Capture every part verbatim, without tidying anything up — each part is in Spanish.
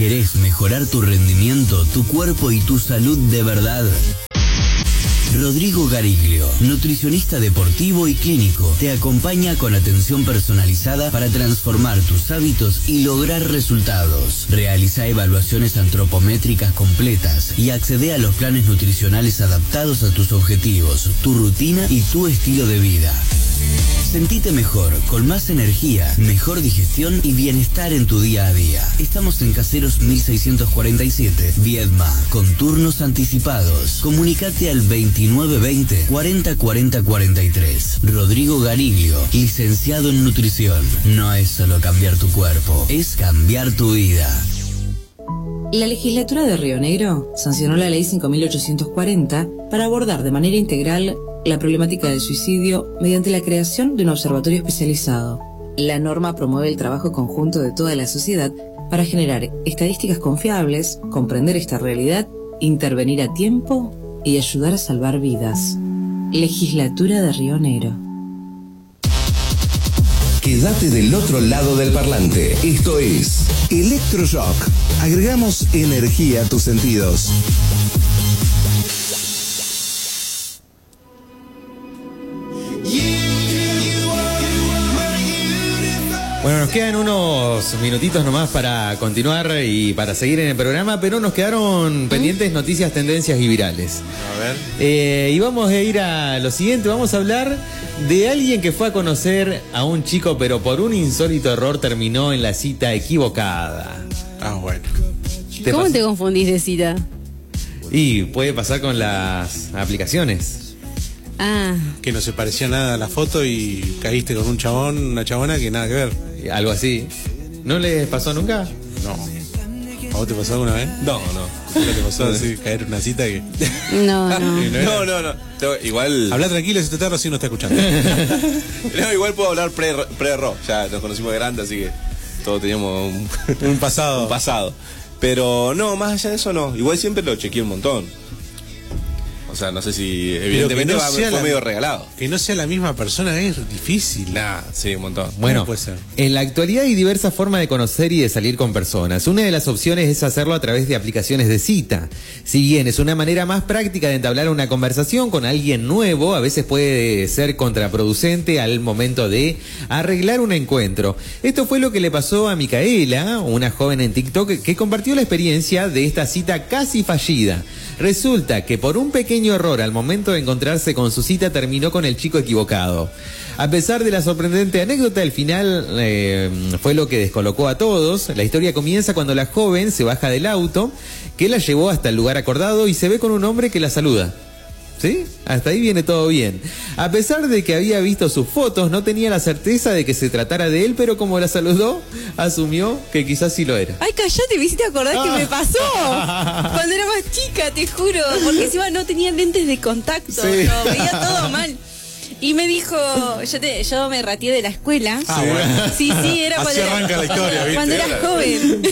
¿Querés mejorar tu rendimiento, tu cuerpo y tu salud de verdad? Rodrigo Gariglio, nutricionista deportivo y clínico, te acompaña con atención personalizada para transformar tus hábitos y lograr resultados. Realiza evaluaciones antropométricas completas y accede a los planes nutricionales adaptados a tus objetivos, tu rutina y tu estilo de vida. Sentite mejor, con más energía, mejor digestión y bienestar en tu día a día. Estamos en Caseros mil seiscientos cuarenta y siete, Viedma, con turnos anticipados. Comunicate al veintinueve veinte, cuarenta cuarenta cuarenta y tres. Rodrigo Gariglio, licenciado en nutrición. No es solo cambiar tu cuerpo, es cambiar tu vida. La legislatura de Río Negro sancionó la ley cinco mil ochocientos cuarenta para abordar de manera integral la problemática del suicidio mediante la creación de un observatorio especializado. La norma promueve el trabajo conjunto de toda la sociedad para generar estadísticas confiables, comprender esta realidad, intervenir a tiempo y ayudar a salvar vidas. Legislatura de Río Negro. Quédate del otro lado del parlante. Esto es Electroshock. Agregamos energía a tus sentidos. Bueno, nos quedan unos minutitos nomás para continuar y para seguir en el programa, pero nos quedaron pendientes noticias, tendencias y virales. A ver. Eh, y vamos a ir a lo siguiente, vamos a hablar de alguien que fue a conocer a un chico, pero por un insólito error terminó en la cita equivocada. Ah, bueno. ¿Te ¿Cómo pasa? te confundís de cita? Y puede pasar con las aplicaciones. Ah. Que no se parecía nada a la foto y caíste con un chabón, una chabona que nada que ver. Algo así. ¿No les pasó nunca? No. ¿A vos te pasó alguna vez? No, no. ¿Nunca te pasó así, caer en una cita que...? No, no. No, no, no. Tengo- igual... Habla tranquilo, si te está recién no está escuchando. No, igual puedo hablar pre- pre-ro. Ya nos conocimos de grande, así que todos teníamos un, Un pasado. un pasado. Pero no, más allá de eso no. Igual siempre lo chequeé un montón. O sea, no sé si... Evidentemente no va, sea fue la- medio regalado. Que no sea la misma persona es difícil. Nah, sí, un montón. Bueno, puede ser? en la actualidad hay diversas formas de conocer y de salir con personas. Una de las opciones es hacerlo a través de aplicaciones de cita. Si bien es una manera más práctica de entablar una conversación con alguien nuevo, a veces puede ser contraproducente al momento de arreglar un encuentro. Esto fue lo que le pasó a Micaela, una joven en TikTok que compartió la experiencia de esta cita casi fallida. Resulta que por un pequeño error al momento de encontrarse con su cita terminó con el chico equivocado. A pesar de la sorprendente anécdota, el final eh, fue lo que descolocó a todos. La historia comienza cuando la joven se baja del auto, que la llevó hasta el lugar acordado y se ve con un hombre que la saluda. ¿Sí? Hasta ahí viene todo bien. A pesar de que había visto sus fotos, no tenía la certeza de que se tratara de él, pero como la saludó, asumió que quizás sí lo era. Ay, callate, me hiciste acordar que me pasó cuando era más chica, te juro. Porque encima no tenía lentes de contacto, Sí. no, veía todo mal. Y me dijo, yo, te, yo me rateé de la escuela. Ah, bueno. Sí, sí, era Así cuando era, arranca la historia, ¿viste? cuando era joven.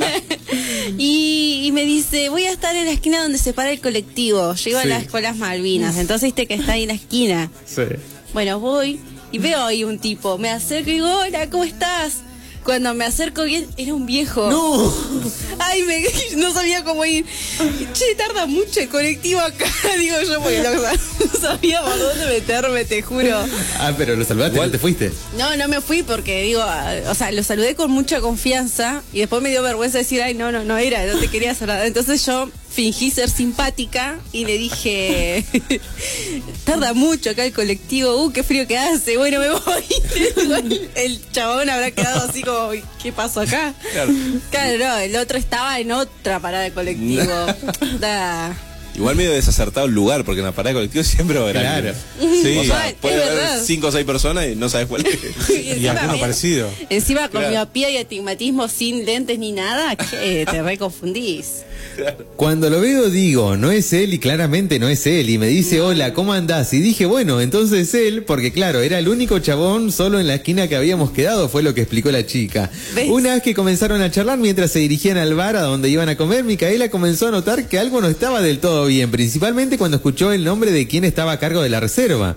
y, y me dice, voy a estar en la esquina donde se para el colectivo. Yo iba Sí. a las escuelas Malvinas, entonces viste que está ahí en la esquina. Sí. Bueno, voy y veo ahí un tipo. Me acerco y digo, hola, ¿cómo estás? Cuando me acerco bien, era un viejo. ¡No! Ay, me, no sabía cómo ir. Che, tarda mucho el colectivo acá, digo yo, porque no, no sabía por dónde meterme, te juro. Ah, pero lo saludaste, ¿no te fuiste? No, no me fui porque, digo, ah, o sea, lo saludé con mucha confianza y después me dio vergüenza decir, ay, no, no, no era, no te quería saludar. Entonces yo fingí ser simpática y le dije, tarda mucho acá el colectivo, uh, qué frío que hace, bueno, me voy. El chabón habrá quedado así como, ¿qué pasó acá? Claro. Claro, no, el otro estaba en otra parada de colectivo. Da. Igual medio desacertado el lugar, porque en la parada de colectivo siempre va a haber Claro. alguien. Sí. O sea, Es puede haber verdad. cinco o seis personas y no sabes cuál es. Y Y encima, alguno me- parecido. encima con Claro. miopía y astigmatismo sin lentes ni nada, che, te reconfundís. Cuando lo veo digo, no es él y claramente no es él. Y me dice, hola, ¿cómo andás? Y dije, bueno, entonces él, porque claro, era el único chabón solo en la esquina que habíamos quedado, fue lo que explicó la chica. ¿Ves? Una vez que comenzaron a charlar mientras se dirigían al bar a donde iban a comer, Micaela comenzó a notar que algo no estaba del todo bien, principalmente cuando escuchó el nombre de quien estaba a cargo de la reserva.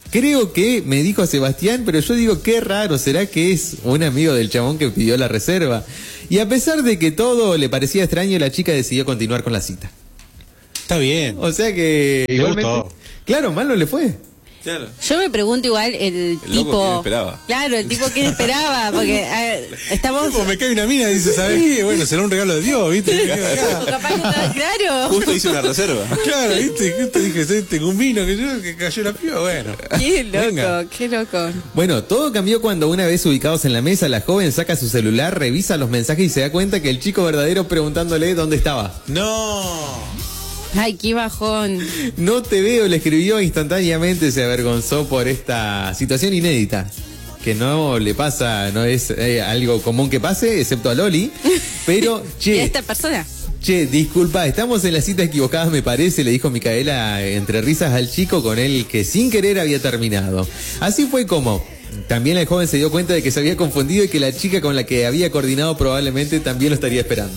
Creo que me dijo Sebastián, pero yo digo, qué raro, ¿será que es un amigo del chabón que pidió la reserva? Y a pesar de que todo le parecía extraño, la chica decidió continuar con la cita. Está bien. O sea que Le igualmente, gustó. claro, mal no le fue. Claro. Yo me pregunto igual el, El loco, tipo. ¿quién esperaba? Claro, el tipo que esperaba, porque a ver, estamos. Como me cae una mina y dice, ¿sabes qué? Bueno, será un regalo de Dios, ¿viste? Me quedo acá. O capaz que estaba claro. Justo hice una reserva. Claro, ¿viste? Justo dije, "Sí, tengo un vino que yo que cayó la piba, bueno. Qué loco, Venga. qué loco. Bueno, todo cambió cuando una vez ubicados en la mesa, la joven saca su celular, revisa los mensajes y se da cuenta que el chico verdadero preguntándole dónde estaba. No. Ay, qué bajón. No te veo, le escribió instantáneamente, se avergonzó por esta situación inédita. Que no le pasa, no es eh, algo común que pase, excepto a Loli. Pero, ¿Y che, esta persona? che, disculpa, estamos en la cita equivocada, me parece, le dijo Micaela entre risas al chico con el que sin querer había terminado. Así fue como también el joven se dio cuenta de que se había confundido y que la chica con la que había coordinado probablemente también lo estaría esperando.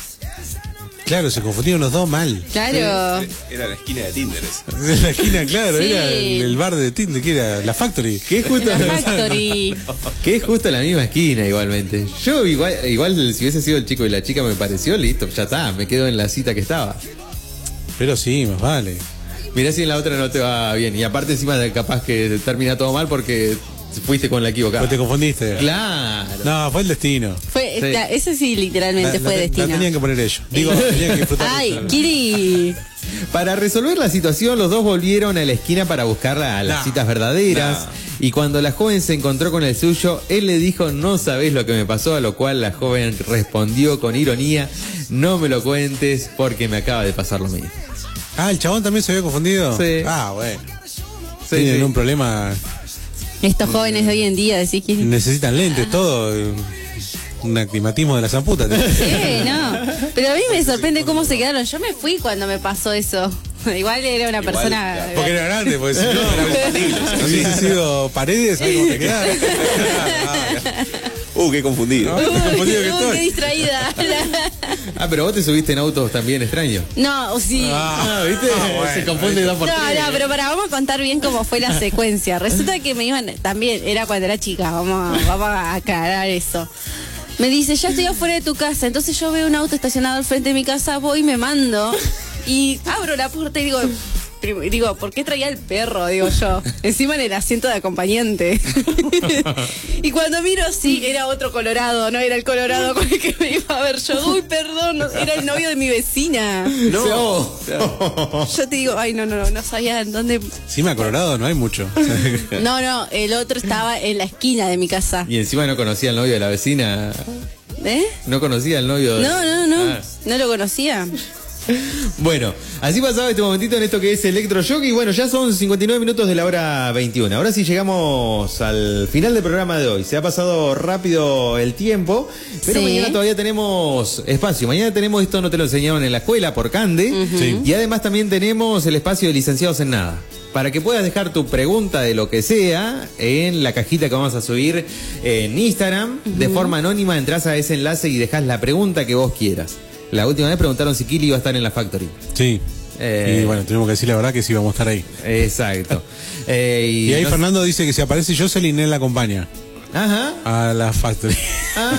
Claro, se confundieron los dos mal. Claro. Era la esquina de Tinder esa. En la esquina, claro, Sí. era el, el bar de Tinder, que era la Factory. Que es justo, La Factory. que es justo la misma esquina igualmente. Yo igual, igual si hubiese sido el chico y la chica me pareció, listo, ya está, me quedo en la cita que estaba. Pero sí, más vale. Mirá si en la otra no te va bien. Y aparte encima capaz que termina todo mal porque fuiste con la equivocada. Pues te confundiste. Claro. No, fue el destino. Fue, Sí. la- ese sí, literalmente La- fue la- destino. La tenían que poner ellos. Digo, tenían que disfrutar. Ay, eso. Kiri. Para resolver la situación, los dos volvieron a la esquina para buscar a las No. citas verdaderas. No. Y cuando la joven se encontró con el suyo, él le dijo, no sabés lo que me pasó, a lo cual la joven respondió con ironía, no me lo cuentes porque me acaba de pasar lo mismo. Ah, ¿el chabón también se había confundido? Sí. Ah, bueno. Sí, Tienen sí. un problema. Estos jóvenes de hoy en día, decís Kiri. Necesitan lentes, todo. eh, Un aclimatismo de la zamputa. Sí, no. Pero a mí me sorprende cómo se quedaron. Yo me fui cuando me pasó eso. Igual era una Igual, persona. claro. Porque era grande, pues si no, no hubiese sido paredes, ¿sabes cómo te quedaba? Uh, qué confundido. No. Qué confundido que Uy, estoy. qué distraída. Ah, pero vos te subiste en autos también extraños. No, sí. Ah, ¿viste? Ah, bueno, se confunde dos por No, tres. no, pero para, vamos a contar bien cómo fue la secuencia. Resulta que me iban, también era cuando era chica, vamos, a- vamos a aclarar eso. Me dice, ya estoy afuera de tu casa, entonces yo veo un auto estacionado al frente de mi casa, voy y me mando, y abro la puerta y digo, prim- digo, ¿por qué traía el perro? Digo yo, encima en el asiento de acompañante. Y cuando miro, sí, era otro colorado, no era el colorado con el que me iba a ver yo. Uy, perdón, no, era el novio de mi vecina. No. Yo te digo, ay, no, no, no, no sabía en dónde. Encima Colorado no hay mucho. No, no, el otro estaba en la esquina de mi casa. Y encima no conocía al novio de la vecina. ¿Eh? No conocía al novio de... No, no, no, Ah. no lo conocía. Bueno, así pasaba este momentito en esto que es Electroshock y bueno, ya son cincuenta y nueve minutos de la hora veintiuno. Ahora sí llegamos al final del programa de hoy. Se ha pasado rápido el tiempo, pero Sí. mañana todavía tenemos espacio. Mañana tenemos Esto no te lo enseñaron en la escuela por Cande. Sí. Y además también tenemos el espacio de licenciados en nada. Para que puedas dejar tu pregunta de lo que sea en la cajita que vamos a subir en Instagram. De forma anónima entras a ese enlace y dejas la pregunta que vos quieras. La última vez preguntaron si Kili iba a estar en la Factory. Sí. Eh. Y bueno, tenemos que decir la verdad que sí vamos a estar ahí. Exacto. Eh, y Y ahí no- Fernando dice que si aparece Jocelyn, él la acompaña Ajá. a la Factory. Ah.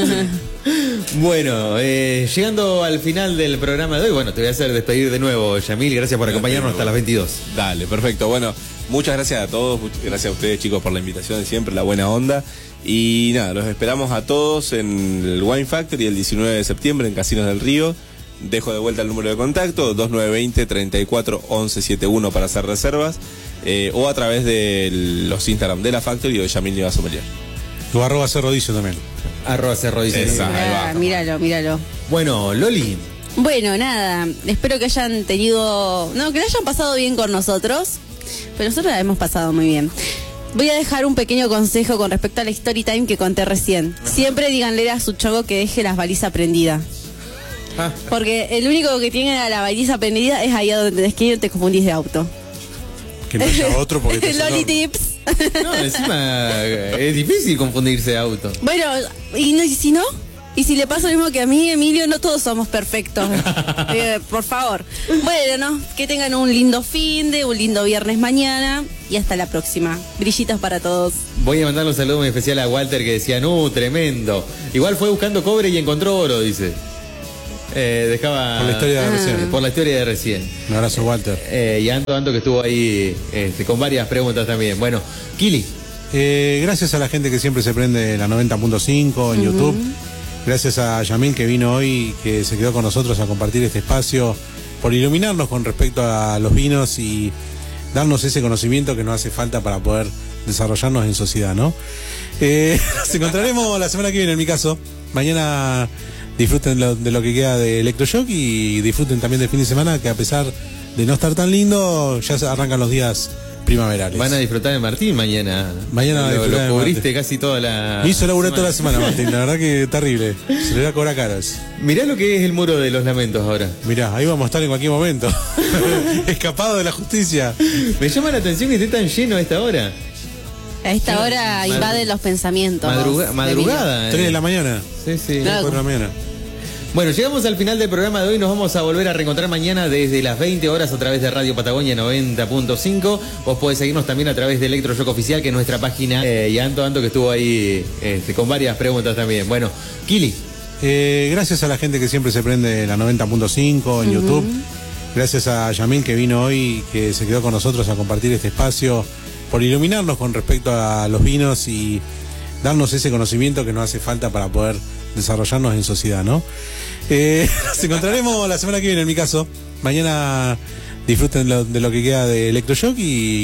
Bueno, eh, llegando al final del programa de hoy, bueno, te voy a hacer despedir de nuevo, Yamil. Gracias por acompañarnos hasta las veintidós. Dale, perfecto. Bueno, muchas gracias a todos, muchas gracias a ustedes chicos por la invitación de siempre, la buena onda. Y nada, los esperamos a todos en el Wine Factory el diecinueve de septiembre en Casinos del Río. Dejo de vuelta el número de contacto, dos nueve dos cero, treinta y cuatro, once setenta y uno para hacer reservas. Eh, o a través de los Instagram de la Factory o de Yamil Niva Sommelier. Tu arroba Cerro Dice también. Arroba Cerro dice. Exacto. Ahí va. Ah, míralo, míralo. Bueno, Loli. Bueno, nada, espero que hayan tenido, no, que la hayan pasado bien con nosotros, pero nosotros la hemos pasado muy bien. Voy a dejar un pequeño consejo con respecto a la story time que conté recién. Siempre díganle a su chogo que deje las balizas prendidas. Ah. Porque el único que tiene la baliza prendida es ahí donde tenés que ir y te confundís de auto. Que no haya otro porque te Loli sonó. tips. No, encima eh, es difícil confundirse de auto. Bueno, ¿y, no, y si no? Y si le pasa lo mismo que a mí, Emilio, no todos somos perfectos. Eh, por favor. Bueno, ¿no? Que tengan un lindo fin de, un lindo viernes mañana y hasta la próxima. Brillitos para todos. Voy a mandar un saludo muy especial a Walter que decía, no, tremendo. Igual fue buscando cobre y encontró oro, dice. Eh, dejaba... Por la historia de ah, recién. Por la historia de recién. Un abrazo, Walter. Eh, y Anto, Anto que estuvo ahí este, con varias preguntas también. Bueno, Kili. Eh, gracias a la gente que siempre se prende la noventa punto cinco en uh-huh. YouTube. Gracias a Yamil que vino hoy, que se quedó con nosotros a compartir este espacio, por iluminarnos con respecto a los vinos y darnos ese conocimiento que nos hace falta para poder desarrollarnos en sociedad, ¿no? Eh, nos encontraremos la semana que viene, en mi caso. Mañana disfruten lo, de lo que queda de Electroshock y disfruten también del fin de semana, que a pesar de no estar tan lindo, ya se arrancan los días primaverales. Van a disfrutar de Martín mañana. Mañana van a lo, disfrutar lo de cubriste Martín. casi toda la... Me hizo laburar toda la semana, Martín, la verdad que terrible. Se le va a cobrar caros. Mirá lo que es el muro de los lamentos ahora. Mirá, ahí vamos a estar en cualquier momento. Escapado de la justicia. Me llama la atención que esté tan lleno a esta hora. A esta hora Madru- invaden los pensamientos. Madruga- madrugada. tres de la mañana. Sí, sí. Claro. cuatro de la mañana. Bueno, llegamos al final del programa de hoy. Nos vamos a volver a reencontrar mañana desde las veinte horas a través de Radio Patagonia noventa punto cinco. Vos podés seguirnos también a través de Electroshock Oficial, que es nuestra página. Eh, y Anto, Anto que estuvo ahí este, con varias preguntas también. Bueno, Kili. Eh, gracias a la gente que siempre se prende la noventa punto cinco en uh-huh. YouTube. Gracias a Yamil que vino hoy, que se quedó con nosotros a compartir este espacio, por iluminarnos con respecto a los vinos y darnos ese conocimiento que nos hace falta para poder desarrollarnos en sociedad, ¿no? Eh, nos encontraremos la semana que viene, en mi caso. Mañana disfruten lo, de lo que queda de Electroshock y